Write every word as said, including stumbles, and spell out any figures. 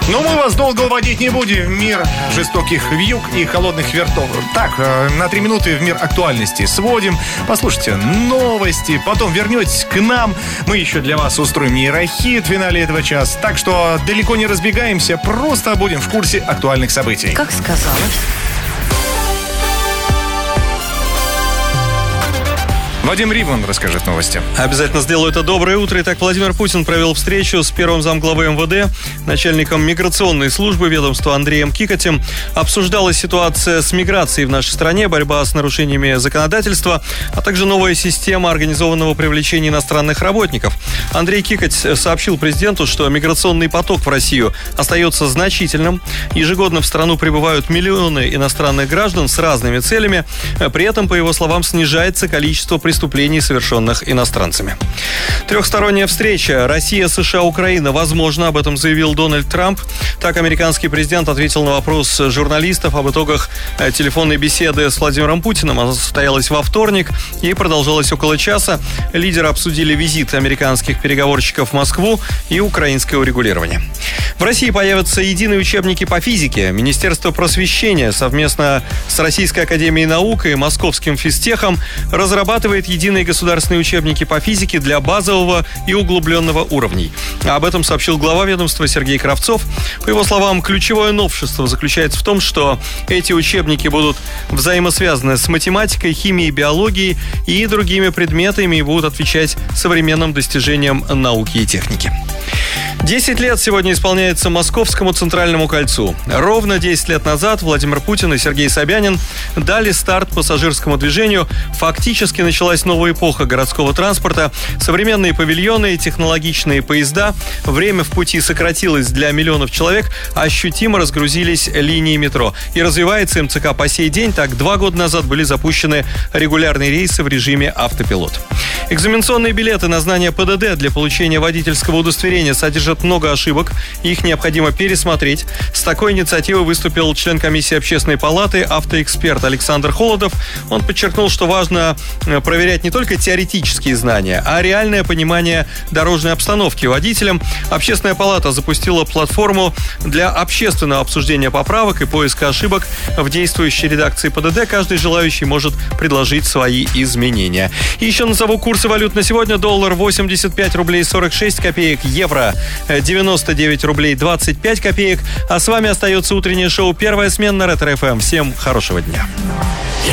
Но мы вас долго уводить не будем в мир жестоких вьюг и холодных вертов. Так, на три минуты в мир актуальности сводим. Послушайте новости, потом вернетесь к нам. Мы еще для вас устроим нейрохит в финале этого часа. Так что далеко не разбегаемся, просто будем в курсе актуальных событий. Как сказалось. Вадим Риван расскажет новости. Обязательно сделаю это. Доброе утро. Итак, Владимир Путин провел встречу с первым замглавы эм вэ дэ, начальником миграционной службы ведомства Андреем Кикотем. Обсуждалась ситуация с миграцией в нашей стране, борьба с нарушениями законодательства, а также новая система организованного привлечения иностранных работников. Андрей Кикоть сообщил президенту, что миграционный поток в Россию остается значительным. Ежегодно в страну прибывают миллионы иностранных граждан с разными целями. При этом, по его словам, снижается количество преступлений, преступлений, совершенных иностранцами. Трехсторонняя встреча Россия, США, Украина. Возможно, об этом заявил Дональд Трамп. Так, американский президент ответил на вопрос журналистов об итогах телефонной беседы с Владимиром Путиным. Она состоялась во вторник и продолжалась около часа. Лидеры обсудили визит американских переговорщиков в Москву и украинское урегулирование. В России появятся единые учебники по физике. Министерство просвещения совместно с Российской академией наук и Московским физтехом разрабатывает единые государственные учебники по физике для базового и углубленного уровней. Об этом сообщил глава ведомства Сергей Кравцов. По его словам, ключевое новшество заключается в том, что эти учебники будут взаимосвязаны с математикой, химией, биологией и другими предметами и будут отвечать современным достижениям науки и техники. Десять лет сегодня исполняется Московскому Центральному кольцу. Ровно десять лет назад Владимир Путин и Сергей Собянин дали старт пассажирскому движению. Фактически началась новая эпоха городского транспорта. Современные павильоны и технологичные поезда. Время в пути сократилось для миллионов человек, а ощутимо разгрузились линии метро. И развивается эм цэ ка по сей день. Так, два года назад были запущены регулярные рейсы в режиме автопилот. Экзаменационные билеты на знание пэ дэ дэ для получения водительского удостоверения содержат много ошибок, их необходимо пересмотреть. С такой инициативой выступил член комиссии Общественной палаты, автоэксперт Александр Холодов. Он подчеркнул, что важно проверять не только теоретические знания, а реальное понимание дорожной обстановки водителям. Общественная палата запустила платформу для общественного обсуждения поправок и поиска ошибок в действующей редакции пэ дэ дэ. Каждый желающий может предложить свои изменения. И еще назову курсы валют на сегодня. Доллар восемьдесят пять рублей сорок шесть копеек, евро девяносто девять рублей двадцать пять копеек. А с вами остается утреннее шоу «Первая смена» на Ретро эф эм. Всем хорошего дня.